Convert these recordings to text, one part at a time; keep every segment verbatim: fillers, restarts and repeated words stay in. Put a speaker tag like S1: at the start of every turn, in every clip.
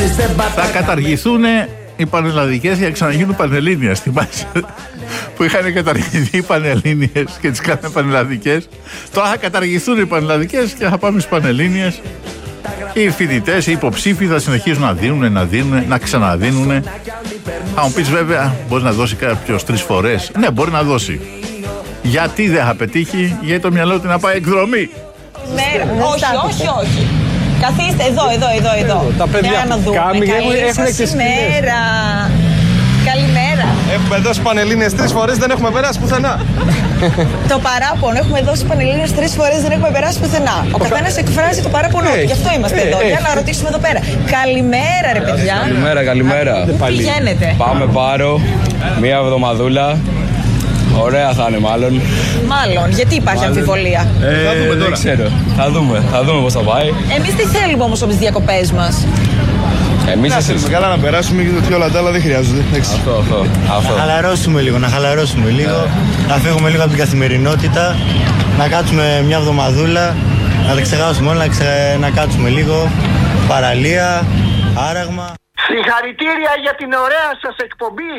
S1: Θα καταργηθούν οι πανελλαδικές για να ξαναγίνουν πανελλήνιες. Θυμάσαι που είχαν καταργηθεί οι πανελλήνιες και τις κάνανε πανελλαδικές? Τώρα θα καταργηθούν οι πανελλαδικές και θα πάμε στις πανελλήνιες. Οι φοιτητές, οι υποψήφοι θα συνεχίζουν να δίνουν, να δίνουν, να ξαναδίνουν. Θα μου πεις βέβαια, μπορεί να δώσει κάποιος τρεις φορές. Ναι, μπορεί να δώσει. Γιατί δεν θα πετύχει? Γιατί το μυαλό του να πάει εκδρομή.
S2: Ναι, όχι, όχι, όχι. Καθίστε εδώ, εδώ, εδώ, εδώ.
S3: Τα παιδιά
S2: να δούμε.
S3: Καλή
S2: σας ημέρα. Καλημέρα.
S3: Έχουμε δώσει πανελλήνιες τρεις φορές, δεν έχουμε περάσει πουθενά.
S2: Το παράπονο. Έχουμε δώσει πανελλήνιες τρεις φορές, δεν έχουμε περάσει πουθενά. Ο καθένας εκφράζει το παράπονο του. Γι' αυτό είμαστε εδώ. Για να ρωτήσουμε εδώ πέρα. Καλημέρα, ρε παιδιά.
S4: Καλημέρα, καλημέρα.
S2: Πού πηγαίνετε?
S4: Πάμε Πάρο, μία εβδομαδούλα. Ωραία θα είναι μάλλον.
S2: Μάλλον, γιατί υπάρχει μάλλον αμφιβολία?
S4: Ε, θα δούμε τώρα. Δεν ξέρω. Θα δούμε, θα δούμε πώς θα πάει.
S2: Εμείς τι θέλουμε όμως από τις διακοπές μας?
S4: Εμείς
S3: να θέλουμε καλά να περάσουμε και όλα τα άλλα δεν χρειάζονται.
S4: Αυτό, αυτό, αυτό.
S5: Να χαλαρώσουμε λίγο, να χαλαρώσουμε λίγο, yeah. να φύγουμε λίγο από την καθημερινότητα, να κάτσουμε μια εβδομαδούλα, να τα ξεχάσουμε όλα, να, ξε... να κάτσουμε λίγο, παραλία, άραγμα.
S6: Συγχαρητήρια για την ωραία σας εκπομπή.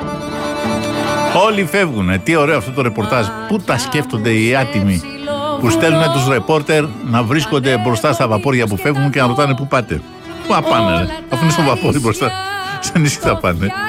S1: Όλοι φεύγουνε. Τι ωραίο αυτό το ρεπορτάζ. Πού τα σκέφτονται οι άτιμοι που στέλνουν τους ρεπόρτερ να βρίσκονται μπροστά στα βαπόρια που φεύγουν και να ρωτάνε πού πάτε. Πού θα πάνε, αφού είναι στο βαπόρι μπροστά. Σε νησί θα πάνε.